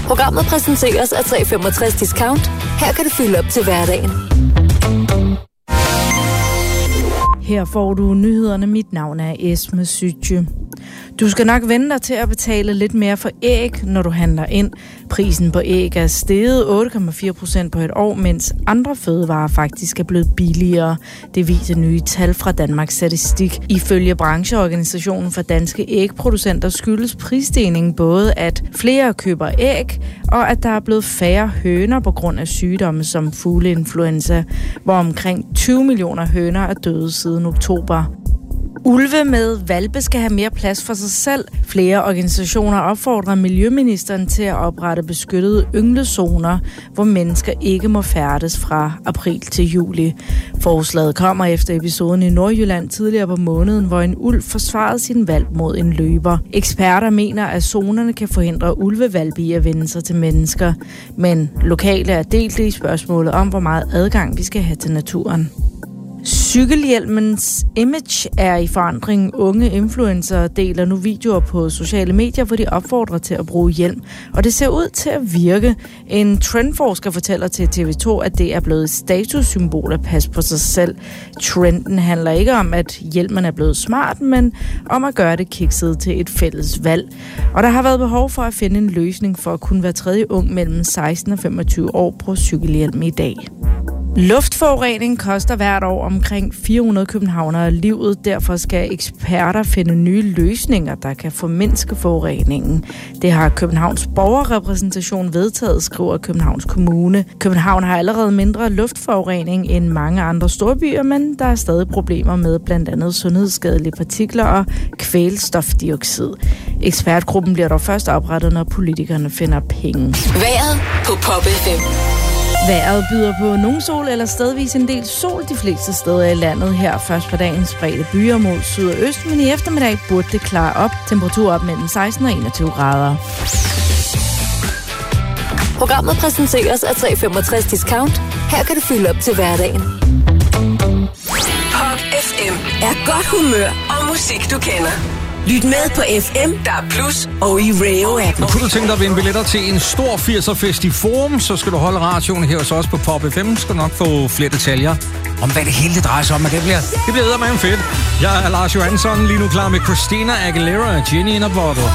Programmet præsenteres af 365 Discount. Her kan du fylde op til hverdagen. Her får du nyhederne. Mit navn er Esme Sytje. Du skal nok vente dig til at betale lidt mere for æg, når du handler ind. Prisen på æg er steget 8,4% på et år, mens andre fødevarer faktisk er blevet billigere. Det viser nye tal fra Danmarks Statistik. Ifølge brancheorganisationen for danske ægproducenter skyldes prisstigningen både, at flere køber æg, og at der er blevet færre høner på grund af sygdomme som fugleinfluenza, hvor omkring 20 millioner høner er døde siden oktober. Ulve med hvalpe skal have mere plads for sig selv. Flere organisationer opfordrer miljøministeren til at oprette beskyttede ynglezoner, hvor mennesker ikke må færdes fra april til juli. Forslaget kommer efter episoden i Nordjylland tidligere på måneden, hvor en ulv forsvarede sin hvalp mod en løber. Eksperter mener, at zonerne kan forhindre ulvehvalpe i at vende sig til mennesker. Men lokale er delt i spørgsmålet om, hvor meget adgang vi skal have til naturen. Cykelhjelmens image er i forandring. Unge influencer deler nu videoer på sociale medier, hvor de opfordrer til at bruge hjelm. Og det ser ud til at virke. En trendforsker fortæller til TV2, at det er blevet et statussymbol at passe på sig selv. Trenden handler ikke om, at hjelmen er blevet smart, men om at gøre det kikset til et fælles valg. Og der har været behov for at finde en løsning for at kunne være tredje ung mellem 16 og 25 år på cykelhjelm i dag. Luftforurening koster hvert år omkring 400 københavnere livet. Derfor skal eksperter finde nye løsninger, der kan formindske forureningen. Det har Københavns borgerrepræsentation vedtaget, skriver Københavns Kommune. København har allerede mindre luftforurening end mange andre storbyer, men der er stadig problemer med blandt andet sundhedsskadelige partikler og kvælstofdioxid. Ekspertgruppen bliver dog først oprettet, når politikerne finder penge. Vejret på Pop FM. Vejret byder på nogen sol eller stedvis en del sol de fleste steder i landet. Her først på dagen spredte byer mod syd og øst, men i eftermiddag burde det klare op. Temperatur op mellem 16 og 21 grader. Programmet præsenteres af 365 Discount. Her kan du fylde op til hverdagen. Pop FM er godt humør og musik, du kender. Lyt med på FM, der er Plus og i Rayo-appen. Og kunne du tænke dig at vinde billetter til en stor 80'er-fest i Forum, så skal du holde radioen her hos os på Pop FM. Skal du nok få flere detaljer om, hvad det hele drejer sig om, og det bliver eddermame fedt. Jeg er Lars Johansson, lige nu klar med Christina Aguilera og Ginny in a Bottle.